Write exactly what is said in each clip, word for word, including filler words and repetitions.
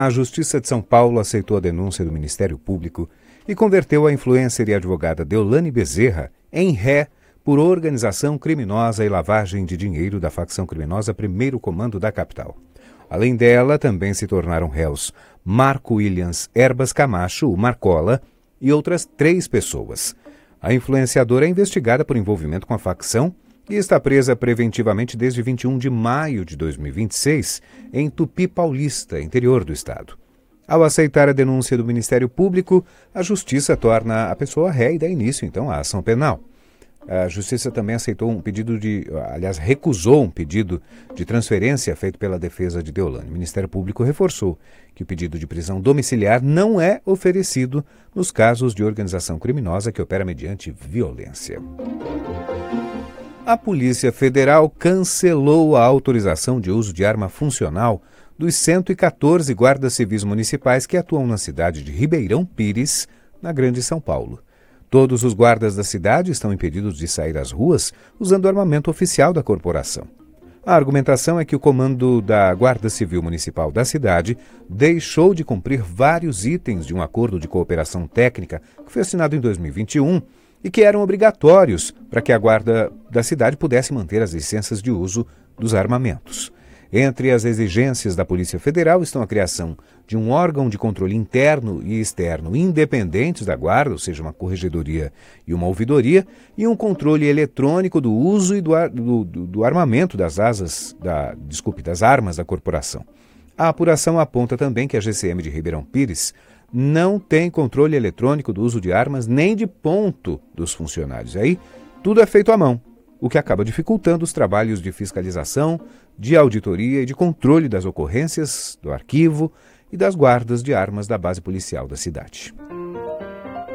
A Justiça de São Paulo aceitou a denúncia do Ministério Público e converteu a influencer e advogada Deolane Bezerra em ré por organização criminosa e lavagem de dinheiro da facção criminosa Primeiro Comando da capital. Além dela, também se tornaram réus Marco Williams Erbas Camacho, o Marcola, e outras três pessoas. A influenciadora é investigada por envolvimento com a facção e está presa preventivamente desde vinte e um de maio de dois mil e vinte e seis, em Tupi Paulista, interior do estado. Ao aceitar a denúncia do Ministério Público, a Justiça torna a pessoa ré e dá início, então, à ação penal. A Justiça também aceitou um pedido de, aliás, recusou um pedido de transferência feito pela defesa de Deolane. O Ministério Público reforçou que o pedido de prisão domiciliar não é oferecido nos casos de organização criminosa que opera mediante violência. A Polícia Federal cancelou a autorização de uso de arma funcional dos cento e quatorze guardas civis municipais que atuam na cidade de Ribeirão Pires, na Grande São Paulo. Todos os guardas da cidade estão impedidos de sair às ruas usando armamento oficial da corporação. A argumentação é que o comando da Guarda Civil Municipal da cidade deixou de cumprir vários itens de um acordo de cooperação técnica que foi assinado em dois mil e vinte e um e que eram obrigatórios para que a guarda da cidade pudesse manter as licenças de uso dos armamentos. Entre as exigências da Polícia Federal estão a criação de um órgão de controle interno e externo independentes da guarda, ou seja, uma corregedoria e uma ouvidoria, e um controle eletrônico do uso e do, do, do armamento das asas, da, desculpe, das armas da corporação. A apuração aponta também que a G C M de Ribeirão Pires não tem controle eletrônico do uso de armas nem de ponto dos funcionários. Aí, tudo é feito à mão, o que acaba dificultando os trabalhos de fiscalização, de auditoria e de controle das ocorrências, do arquivo e das guardas de armas da base policial da cidade.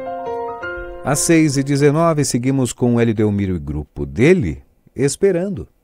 Às seis e dezenove, seguimos com o Hélio Delmiro e grupo dele, Esperando.